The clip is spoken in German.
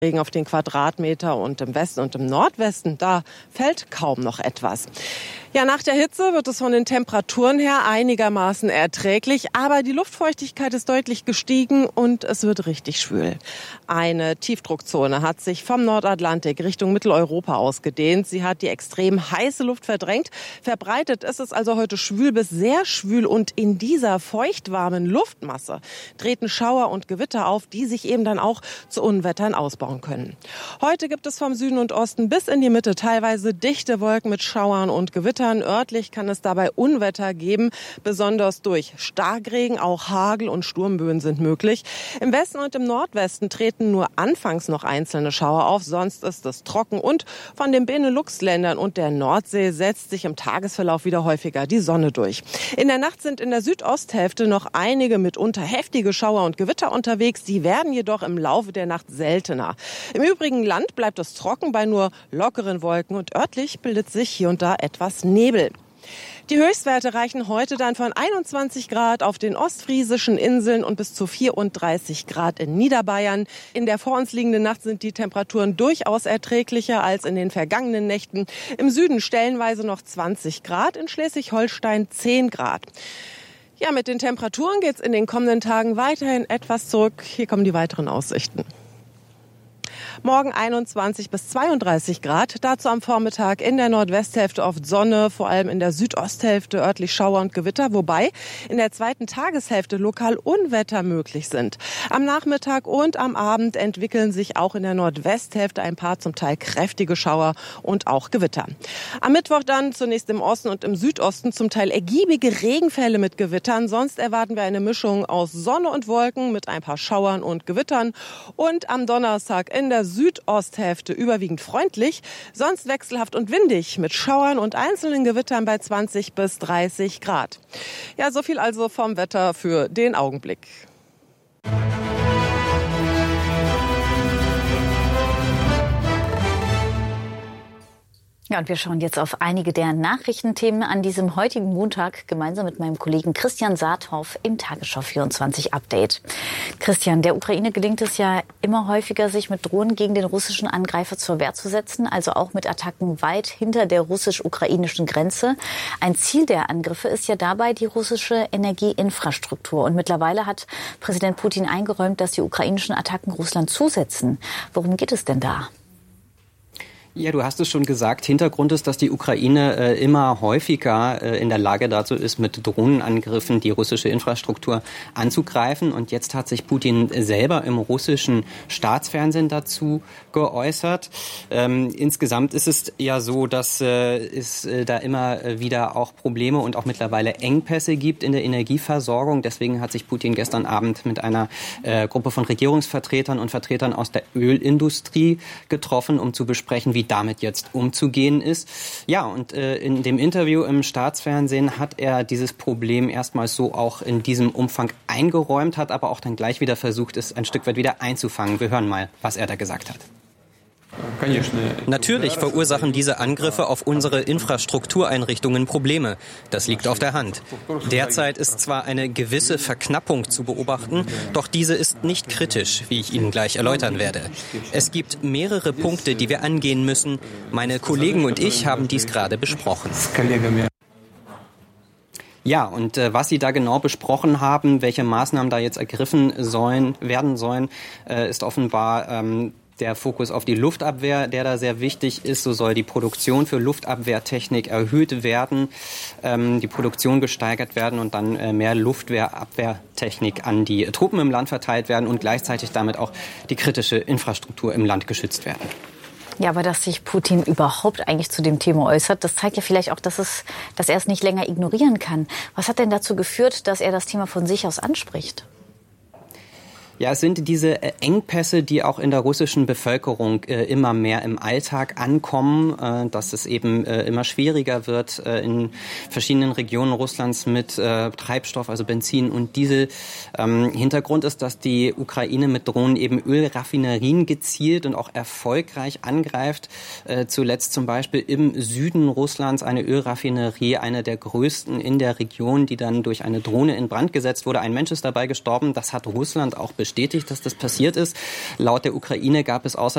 Regen auf den Quadratmeter und im Westen und im Nordwesten, da fällt kaum noch etwas. Ja, nach der Hitze wird es von den Temperaturen her einigermaßen erträglich, aber die Luftfeuchtigkeit ist deutlich gestiegen und es wird richtig schwül. Eine Tiefdruckzone hat sich vom Nordatlantik Richtung Mitteleuropa ausgedehnt. Sie hat die extrem heiße Luft verdrängt. Verbreitet ist es also heute schwül bis sehr schwül und in dieser feuchtwarmen Luftmasse treten Schauer und Gewitter auf, die sich eben dann auch zu Unwettern ausbauen können. Heute gibt es vom Süden und Osten bis in die Mitte teilweise dichte Wolken mit Schauern und Gewittern. Örtlich kann es dabei Unwetter geben, besonders durch Starkregen, auch Hagel und Sturmböen sind möglich. Im Westen und im Nordwesten treten nur anfangs noch einzelne Schauer auf, sonst ist es trocken und von den Benelux-Ländern und der Nordsee setzt sich im Tagesverlauf wieder häufiger die Sonne durch. In der Nacht sind in der Südosthälfte noch einige mitunter heftige Schauer und Gewitter unterwegs, die werden jedoch im Laufe der Nacht seltener. Im übrigen Land bleibt es trocken bei nur lockeren Wolken und örtlich bildet sich hier und da etwas Nebel. Die Höchstwerte reichen heute dann von 21 Grad auf den ostfriesischen Inseln und bis zu 34 Grad in Niederbayern. In der vor uns liegenden Nacht sind die Temperaturen durchaus erträglicher als in den vergangenen Nächten. Im Süden stellenweise noch 20 Grad, in Schleswig-Holstein 10 Grad. Ja, mit den Temperaturen geht's in den kommenden Tagen weiterhin etwas zurück. Hier kommen die weiteren Aussichten. Morgen 21 bis 32 Grad, dazu am Vormittag in der Nordwesthälfte oft Sonne, vor allem in der Südosthälfte örtlich Schauer und Gewitter, wobei in der zweiten Tageshälfte lokal Unwetter möglich sind. Am Nachmittag und am Abend entwickeln sich auch in der Nordwesthälfte ein paar zum Teil kräftige Schauer und auch Gewitter. Am Mittwoch dann zunächst im Osten und im Südosten zum Teil ergiebige Regenfälle mit Gewittern. Sonst erwarten wir eine Mischung aus Sonne und Wolken mit ein paar Schauern und Gewittern. Und am Donnerstag in der Südosthälfte überwiegend freundlich, sonst wechselhaft und windig mit Schauern und einzelnen Gewittern bei 20 bis 30 Grad. Ja, so viel also vom Wetter für den Augenblick. Ja, und wir schauen jetzt auf einige der Nachrichtenthemen an diesem heutigen Montag gemeinsam mit meinem Kollegen Christian Saathoff im Tagesschau 24 Update. Christian, der Ukraine gelingt es ja immer häufiger, sich mit Drohnen gegen den russischen Angreifer zur Wehr zu setzen, also auch mit Attacken weit hinter der russisch-ukrainischen Grenze. Ein Ziel der Angriffe ist ja dabei die russische Energieinfrastruktur. Und mittlerweile hat Präsident Putin eingeräumt, dass die ukrainischen Attacken Russland zusetzen. Worum geht es denn da? Ja, du hast es schon gesagt. Hintergrund ist, dass die Ukraine immer häufiger in der Lage dazu ist, mit Drohnenangriffen die russische Infrastruktur anzugreifen. Und jetzt hat sich Putin selber im russischen Staatsfernsehen dazu geäußert. Insgesamt ist es ja so, dass es da immer wieder auch Probleme und auch mittlerweile Engpässe gibt in der Energieversorgung. Deswegen hat sich Putin gestern Abend mit einer Gruppe von Regierungsvertretern und Vertretern aus der Ölindustrie getroffen, um zu besprechen, wie damit jetzt umzugehen ist. Ja, und in dem Interview im Staatsfernsehen hat er dieses Problem erstmals so auch in diesem Umfang eingeräumt, hat aber auch dann gleich wieder versucht, es ein Stück weit wieder einzufangen. Wir hören mal, was er da gesagt hat. Natürlich verursachen diese Angriffe auf unsere Infrastruktureinrichtungen Probleme. Das liegt auf der Hand. Derzeit ist zwar eine gewisse Verknappung zu beobachten, doch diese ist nicht kritisch, wie ich Ihnen gleich erläutern werde. Es gibt mehrere Punkte, die wir angehen müssen. Meine Kollegen und ich haben dies gerade besprochen. Ja, und was Sie da genau besprochen haben, welche Maßnahmen da jetzt ergriffen werden sollen, ist offenbar der Fokus auf die Luftabwehr, der da sehr wichtig ist. So soll die Produktion für Luftabwehrtechnik erhöht werden, die Produktion gesteigert werden und dann mehr Luftwehrabwehrtechnik an die Truppen im Land verteilt werden und gleichzeitig damit auch die kritische Infrastruktur im Land geschützt werden. Ja, aber dass sich Putin überhaupt eigentlich zu dem Thema äußert, das zeigt ja vielleicht auch, dass er es nicht länger ignorieren kann. Was hat denn dazu geführt, dass er das Thema von sich aus anspricht? Ja, es sind diese Engpässe, die auch in der russischen Bevölkerung immer mehr im Alltag ankommen, dass es eben immer schwieriger wird in verschiedenen Regionen Russlands mit Treibstoff, also Benzin und Diesel. Hintergrund ist, dass die Ukraine mit Drohnen eben Ölraffinerien gezielt und auch erfolgreich angreift. Zuletzt zum Beispiel im Süden Russlands eine Ölraffinerie, eine der größten in der Region, die dann durch eine Drohne in Brand gesetzt wurde. Ein Mensch ist dabei gestorben. Das hat Russland auch bestätigt, dass das passiert ist. Laut der Ukraine gab es außerdem